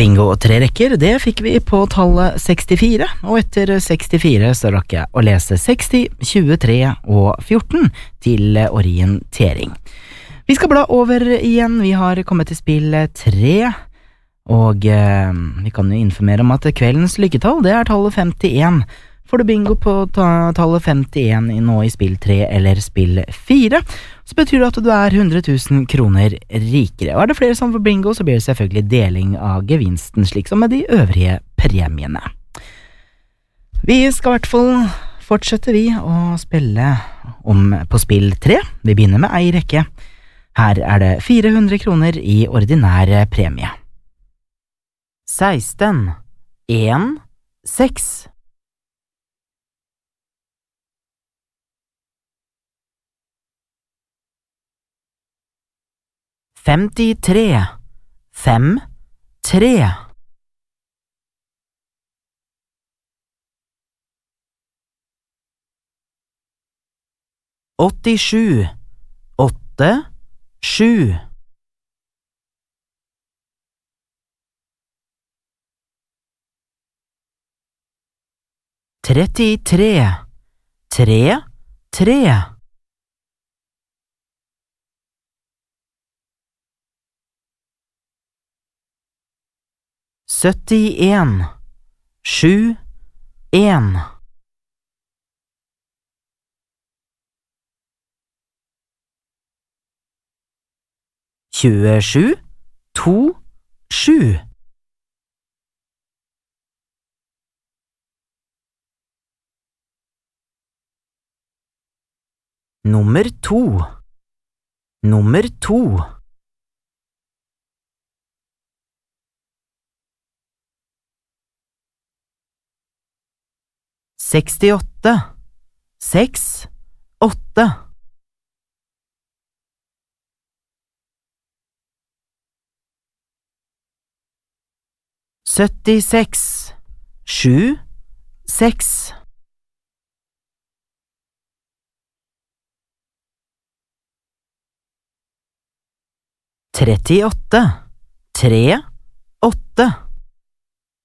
Bingo 3 rekker, det fikk vi på tallet 64, og etter 64 så rakk jeg å lese 60, 23 og 14 til orientering. Vi skal bla over igjen, vi har kommet til spill 3, og vi kan jo informere om at kveldens lykketall, det er tallet 51. Får du bingo på tallet 51 nå i spill 3 eller spill 4, så betyr det at du er 100 000 kroner rikere. Og er det flere som får bingo, så blir det selvfølgelig deling av gevinsten, slik som med de øvrige premiene. Vi skal i hvert fall fortsette å spille på spill 3. Vi begynner med ei rekke. Her er det 400 kroner i ordinær premie. 16, 1, 6. 53, 5, 3. 87, 8, 7. 33, 3, 3. 71, 7, 1. 27, 2, 7. 2, nummer 2. 68, 6, 8. 76, 7, 6. 38, 3, 8.